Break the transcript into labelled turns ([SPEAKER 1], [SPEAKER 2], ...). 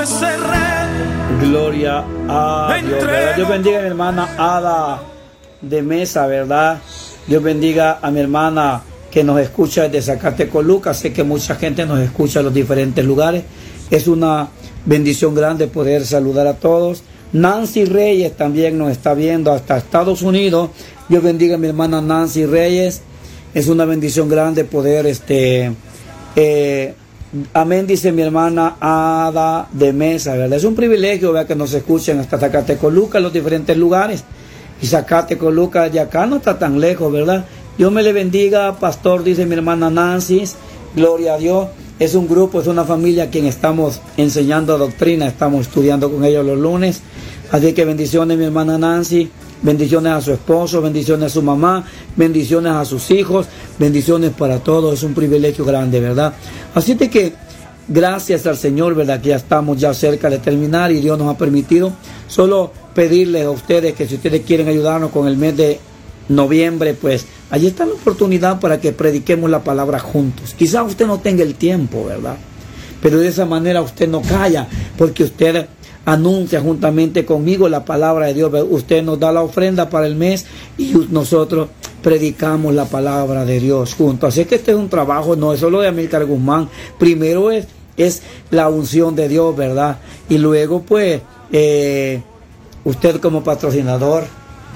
[SPEAKER 1] Gloria a Dios, ¿verdad? Dios bendiga a mi hermana Ada de Mesa, ¿verdad? Dios bendiga a mi hermana que nos escucha desde Zacatecoluca. Sé que mucha gente nos escucha en los diferentes lugares. Es una bendición grande poder saludar a todos. Nancy Reyes también nos está viendo hasta Estados Unidos. Dios bendiga a mi hermana Nancy Reyes. Es una bendición grande poder amén, dice mi hermana Ada de Mesa, ¿verdad? Es un privilegio, ¿verdad?, que nos escuchen hasta Zacatecoluca, en los diferentes lugares. Y Zacatecoluca de acá no está tan lejos, ¿verdad? Dios me le bendiga, pastor, dice mi hermana Nancy. Gloria a Dios. Es un grupo, es una familia a quien estamos enseñando doctrina, estamos estudiando con ellos los lunes. Así que bendiciones, mi hermana Nancy. Bendiciones a su esposo, bendiciones a su mamá, bendiciones a sus hijos, bendiciones para todos. Es un privilegio grande, ¿verdad? Así de que gracias al Señor, ¿verdad?, que ya estamos ya cerca de terminar y Dios nos ha permitido. Solo pedirles a ustedes que si ustedes quieren ayudarnos con el mes de noviembre, pues allí está la oportunidad para que prediquemos la palabra juntos. Quizás usted no tenga el tiempo, ¿verdad?, pero de esa manera usted no calla, porque usted anuncia juntamente conmigo la palabra de Dios. Usted nos da la ofrenda para el mes y nosotros predicamos la palabra de Dios juntos. Así que este es un trabajo, no es solo de Amílcar Guzmán. Primero es la unción de Dios, ¿verdad? Y luego pues usted como patrocinador